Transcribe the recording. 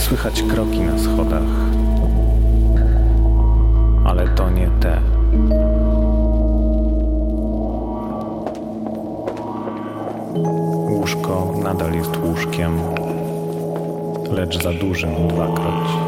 Słychać kroki na schodach, ale to nie te. Łóżko nadal jest łóżkiem, lecz za dużym 2-kroć.